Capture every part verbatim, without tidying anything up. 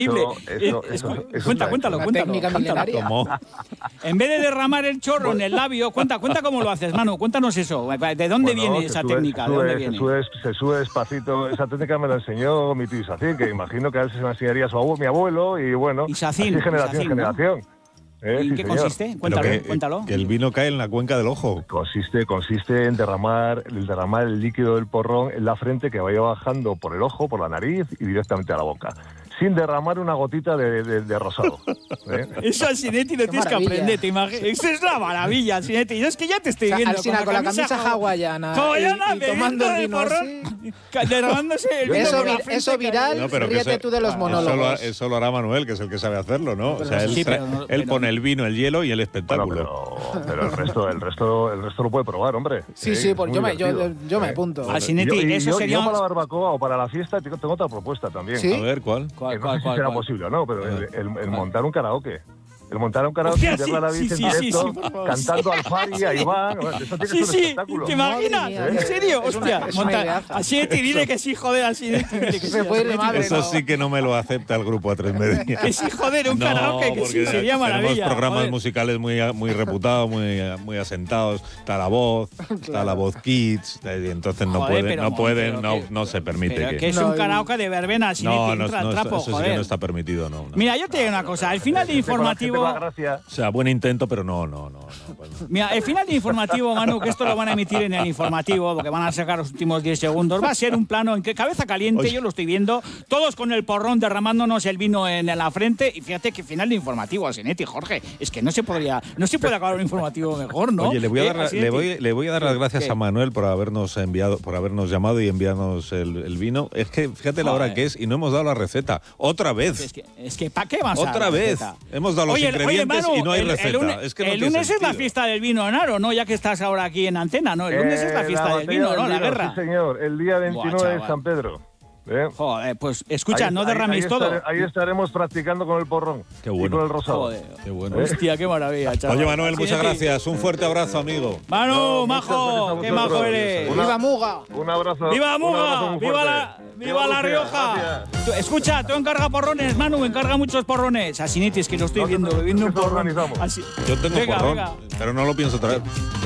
Eso, eso, eso, eso cuenta, cuéntalo, una cuéntalo. técnica milenaria. ¿Cómo? En vez de derramar el chorro en el labio, cuenta, cuenta cómo lo haces, Manu, cuéntanos eso. ¿De dónde bueno, viene esa sube, técnica? Sube, ¿De dónde viene? Se sube, se sube despacito. Esa técnica me la enseñó mi tío Isacín, que imagino que a él se la enseñaría a su abuelo, mi abuelo, y bueno, Isacín, así generación Isacín, en generación. ¿no? ¿Eh? ¿Y Sí, qué señor. consiste? Cuéntalo, que, cuéntalo. Que el vino cae en la cuenca del ojo. Consiste, consiste en derramar, el derramar el líquido del porrón en la frente, que vaya bajando por el ojo, por la nariz y directamente a la boca, sin derramar una gotita de, de, de rosado. ¿Eh? Eso al Sinetti lo tienes que aprender, te imaginas. Eso es la maravilla, Sinetti. Yo es que ya te estoy O sea, viendo. Alsina, con la camisa hawaiana hawaiana y, y tomando el vino así. Derramándose el vino. Eso, por la vir, frente, eso viral, No, pero que ríete eso- tú de los Eso monólogos. lo, eso lo hará Manuel, que es el que sabe hacerlo, ¿no? O sea, él, sí, tra- pero no- él pero- pone el vino, el hielo y el espectáculo. Bueno, pero, pero el resto, el resto, el resto lo puede probar, hombre. Sí, ¿Eh? sí, pues Muy yo me, yo, divertido. yo me ¿Eh? apunto. Ah, Sinetti, Yo- y eso yo, sería... yo para la barbacoa o para la fiesta tengo, tengo otra propuesta también. ¿Sí? A ver, ¿cuál? Que ¿Cuál, no cuál, sé si cuál, será cuál? posible o no, pero el, el- el ¿Cuál? montar un karaoke. El montar un karaoke, Hostia, meterla a la sí, bici sí, en sí, directo, sí, por favor. cantando al Fari, a Iván. Eso tiene que Sí, ser un sí, espectáculo. ¿te imaginas? Madre mía. ¿En serio? Es una- Hostia, es una monta- ideaza. a Sinetti, dile que sí, joder, a Sinetti. Dile que sí, Se a puede ir de Sinetti. madre, Eso no. sí que no me lo acepta el grupo A tres Media. Que sí, joder, un No, karaoke, que sí, porque sería maravilla. Tenemos programas joder. musicales muy, muy reputados, muy, muy asentados. Está La Voz, está La Voz Kids, y entonces no Joder, pueden, pero no, mo- pueden pero no, que- no se permite Pero que... que es No, un y- karaoke de verbena, Sinetti, no, no, entra no, al trapo, eso sí que joder. no está permitido, no. no. Mira, yo te digo una cosa, al final del Gente con la- gente informativo... con la gracia. O sea, buen intento, pero no, no, no. no, pues no. Mira, el final del informativo, Manu, que esto lo van a emitir en el informativo, porque van a sacar los últimos diez segundos, va a ser un plano en que cabeza caliente, Oye. yo lo estoy viendo, todos con el porrón derramándonos el vino en la frente, y fíjate que final de informativo, Sinetti, Jorge, es que no se podría, no se puede acabar un informativo mejor, ¿no? Oye, le voy a ¿Eh, dar, la- Sinetti? le voy, le voy a dar las gracias ¿Qué? a Manuel por habernos enviado, por habernos llamado y enviarnos el, el vino. Es que fíjate la hora Joder. que es y no hemos dado la receta. Otra vez. Es que, es que ¿para qué vas a dar Otra la vez. receta? Hemos dado los Oye, ingredientes oye, Manu, y no hay el- receta. El lunes, es que no el tiene lunes es la sentido. fiesta del vino en Aro, ¿no? Ya que estás ahora aquí en antena, ¿no? El lunes es la Eh, fiesta del batalla vino, del ¿no? La vino, guerra. Sí, señor. El día veintinueve Buah, de chaval. San Pedro. ¿Eh? Joder, pues escucha, Ahí- no ahí- derraméis ahí todo. estare- ahí estaremos practicando con el porrón. Qué bueno. Y con el rosado. Joder. Qué bueno. Hostia, qué maravilla, chaval. Oye, Manuel, muchas Sinetti. gracias. Un fuerte abrazo, amigo. Manu, No, muchas majo, gracias a qué vosotros. majo eres. Una- ¡Viva Muga! Un abrazo. ¡Viva un abrazo Muga! muy ¡Viva fuerte. la, viva la Lucía, Rioja! gracias. Tú, escucha, tú encarga porrones, Manu, encarga muchos porrones. A Sinetti, es que lo estoy No te viendo, preocupes, bebiendo un que lo porrón. organizamos. Así- Yo tengo venga, porrón, venga. pero no lo pienso traer.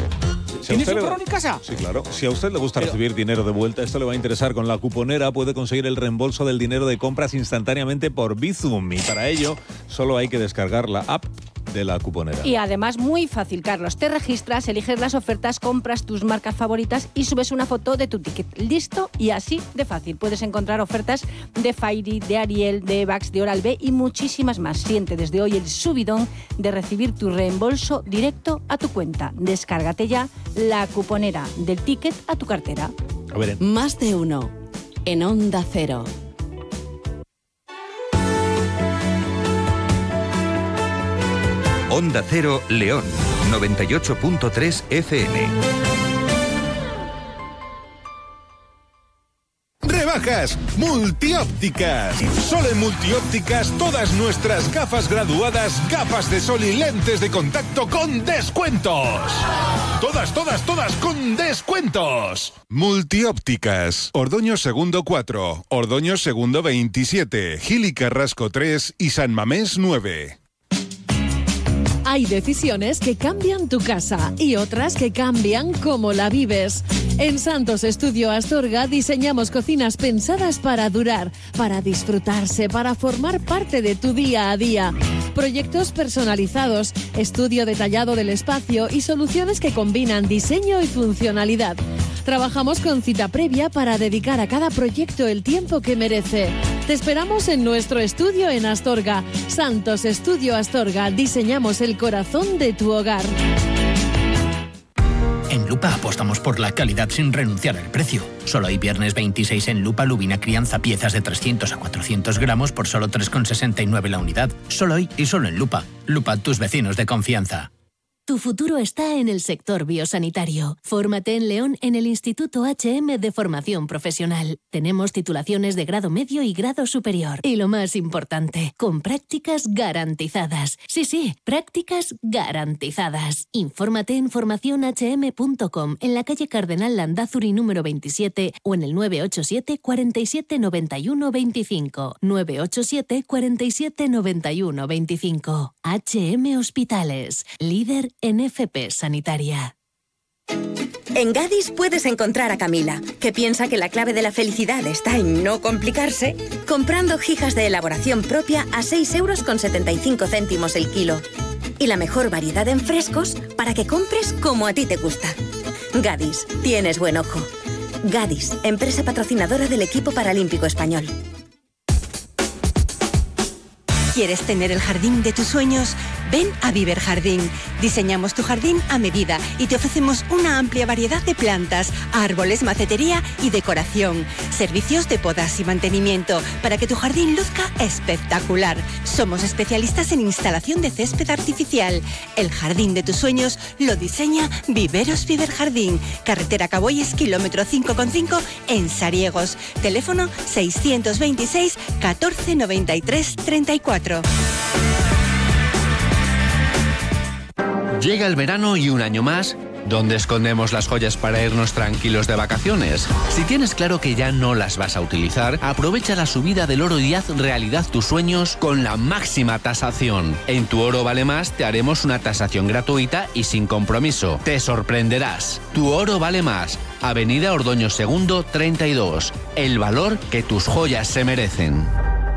Si a ¿Tienes usted un le- porrón en casa? Sí, claro. Si a usted le gusta Pero- recibir dinero de vuelta, esto le va a interesar. Con la cuponera puede conseguir el reembolso del dinero de compras instantáneamente por Bizum. Y para ello, solo hay que descargar la app de la cuponera. Y además muy fácil, Carlos. Te registras, eliges las ofertas, compras tus marcas favoritas y subes una foto de tu ticket. Listo y así de fácil. Puedes encontrar ofertas de Fairy, de Ariel, de Vax, de Oral-B y muchísimas más. Siente desde hoy el subidón de recibir tu reembolso directo a tu cuenta. Descárgate ya la cuponera del ticket a tu cartera. A ver, Más de uno en Onda Cero. Onda Cero León, noventa y ocho punto tres F M. Rebajas multiópticas. Solo en multiópticas todas nuestras gafas graduadas, gafas de sol y lentes de contacto con descuentos. Todas, todas, todas con descuentos. Multiópticas. Ordoño Segundo cuatro, Ordoño Segundo veintisiete, Gil y Carrasco tres y San Mamés nueve. Hay decisiones que cambian tu casa y otras que cambian cómo la vives. En Santos Estudio Astorga diseñamos cocinas pensadas para durar, para disfrutarse, para formar parte de tu día a día. Proyectos personalizados, estudio detallado del espacio y soluciones que combinan diseño y funcionalidad. Trabajamos con cita previa para dedicar a cada proyecto el tiempo que merece. Te esperamos en nuestro estudio en Astorga. Santos Estudio Astorga, diseñamos el corazón de tu hogar. En Lupa apostamos por la calidad sin renunciar al precio. Solo hoy viernes veintiséis en Lupa Lubina Crianza piezas de trescientos a cuatrocientos gramos por solo tres con sesenta y nueve la unidad. Solo hoy y solo en Lupa. Lupa, tus vecinos de confianza. Tu futuro está en el sector biosanitario. Fórmate en León en el Instituto H M de Formación Profesional. Tenemos titulaciones de grado medio y grado superior. Y lo más importante, con prácticas garantizadas. Sí, sí, prácticas garantizadas. Infórmate en formación h m punto com, en la calle Cardenal Landázuri número veintisiete o en el nueve ocho siete, cuarenta y siete, noventa y uno, veinticinco. nueve ocho siete, cuarenta y siete, noventa y uno, veinticinco. H M Hospitales, líder en F P sanitaria. En Gadis puedes encontrar a Camila, que piensa que la clave de la felicidad está en no complicarse, comprando gijas de elaboración propia a seis euros con setenta y cinco céntimos el kilo. Y la mejor variedad en frescos para que compres como a ti te gusta. Gadis, tienes buen ojo. Gadis, empresa patrocinadora del equipo paralímpico español. ¿Quieres tener el jardín de tus sueños? Ven a Viver Jardín. Diseñamos tu jardín a medida y te ofrecemos una amplia variedad de plantas, árboles, macetería y decoración. Servicios de podas y mantenimiento para que tu jardín luzca espectacular. Somos especialistas en instalación de césped artificial. El jardín de tus sueños lo diseña Viveros Viver Jardín. Carretera Caboyes, kilómetro cinco coma cinco en Sariegos. Teléfono seiscientos veintiséis, catorce, noventa y tres, treinta y cuatro. Llega el verano y un año más, ¿dónde escondemos las joyas para irnos tranquilos de vacaciones? Si tienes claro que ya no las vas a utilizar, aprovecha la subida del oro y haz realidad tus sueños con la máxima tasación. En Tu Oro Vale Más te haremos una tasación gratuita y sin compromiso. Te sorprenderás. Tu Oro Vale Más. Avenida Ordoño segundo, treinta y dos. El valor que tus joyas se merecen.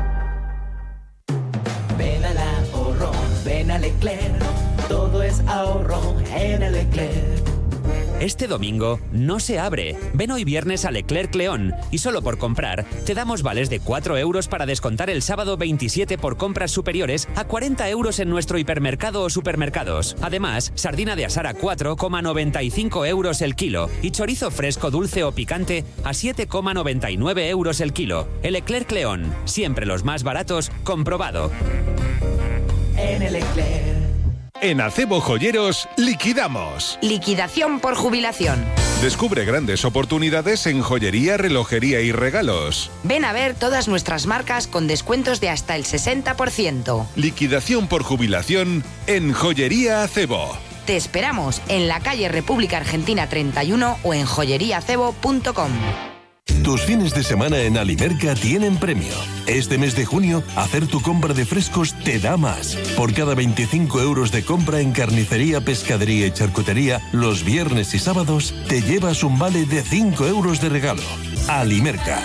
Ven al ahorro, ven a Leclerc. Todo es ahorro en el Leclerc. Este domingo no se abre. Ven hoy viernes a Leclerc León y solo por comprar te damos vales de cuatro euros para descontar el sábado veintisiete por compras superiores a cuarenta euros en nuestro hipermercado o supermercados. Además, sardina de asar a cuatro coma noventa y cinco euros el kilo y chorizo fresco, dulce o picante a siete coma noventa y nueve euros el kilo. El Leclerc León, siempre los más baratos, comprobado. En el Leclerc. En Acebo Joyeros, liquidamos. Liquidación por jubilación. Descubre grandes oportunidades en joyería, relojería y regalos. Ven a ver todas nuestras marcas con descuentos de hasta el sesenta por ciento. Liquidación por jubilación en Joyería Acebo. Te esperamos en la calle República Argentina treinta y uno o en joyería acebo punto com. Tus fines de semana en Alimerca tienen premio. Este mes de junio, hacer tu compra de frescos te da más. Por cada veinticinco euros de compra en carnicería, pescadería y charcutería, los viernes y sábados, te llevas un vale de cinco euros de regalo. Alimerca.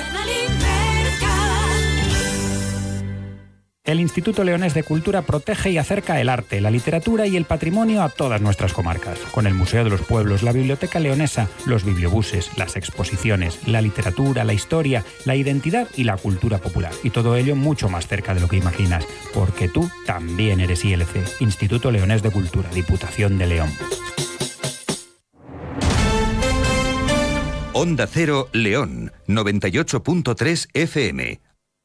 El Instituto Leonés de Cultura protege y acerca el arte, la literatura y el patrimonio a todas nuestras comarcas. Con el Museo de los Pueblos, la Biblioteca Leonesa, los bibliobuses, las exposiciones, la literatura, la historia, la identidad y la cultura popular. Y todo ello mucho más cerca de lo que imaginas, porque tú también eres I L C, Instituto Leonés de Cultura, Diputación de León. Onda Cero León, noventa y ocho punto tres F M.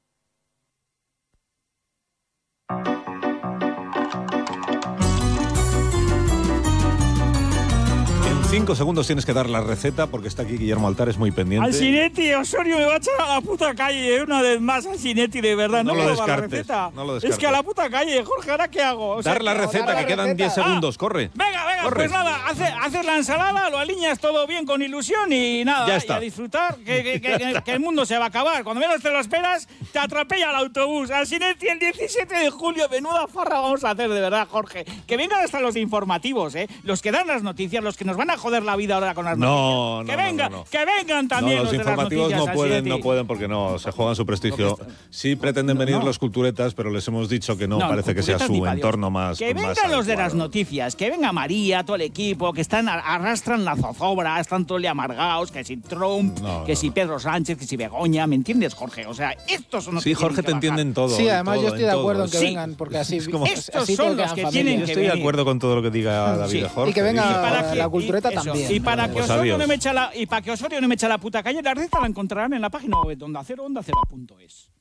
Cinco segundos tienes que dar la receta porque está aquí Guillermo Altares muy pendiente. Alcinetti, Osorio me va a echar a la puta calle una vez más, Alcinetti, de verdad. No, no, no lo me va la receta. no lo descartes. Es que a la puta calle, Jorge, ¿ahora qué hago? O sea, dar la receta, dar la que receta. Quedan diez segundos, ah, corre. Venga, venga, corre. Pues nada, haces hace la ensalada, lo alineas todo bien con ilusión y nada, ya está. Y a disfrutar, que, que, que, que el mundo se va a acabar. Cuando menos te lo esperas, te atropella el autobús. Alcinetti, el diecisiete de julio, menuda farra vamos a hacer, de verdad, Jorge. Que vengan hasta los informativos, ¿eh? Los que dan las noticias, los que nos van a joder la vida ahora con las no. noticias. No, que no, vengan, no, no. que vengan también no, los, los de informativos las no pueden, Alcinetti. no pueden porque no, se juegan su prestigio. Sí pretenden venir no. los culturetas, pero les hemos dicho que no, no parece que sea su entorno más Que vengan más los de las noticias, que venga María, todo el equipo, que están arrastran la zozobra, están todos amargados, que si Trump, no, que no. si Pedro Sánchez, que si Begoña, ¿me entiendes, Jorge? O sea, estos son los sí, que Jorge te entienden todo. Sí, además todo, yo estoy de acuerdo en que sí. vengan, porque así, es como, estos así son los que tienen que Yo estoy venir. de acuerdo con todo lo que diga David sí. Jorge. Y que venga y para que, la cultureta y eso, también. Y para que pues Osorio adiós. no me echa la y para que Osorio no me echa la puta calle, la receta la encontrarán en la página web de Onda Cero, onda cero punto es.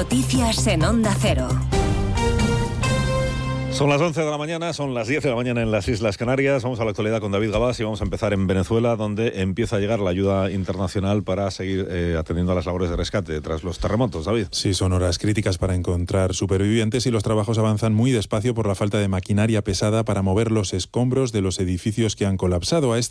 Noticias en Onda Cero. Son las once de la mañana, son las diez de la mañana en las Islas Canarias. Vamos a la actualidad con David Gabás y vamos a empezar en Venezuela, donde empieza a llegar la ayuda internacional para seguir eh, atendiendo a las labores de rescate tras los terremotos. David. Sí, son horas críticas para encontrar supervivientes y los trabajos avanzan muy despacio por la falta de maquinaria pesada para mover los escombros de los edificios que han colapsado. A esta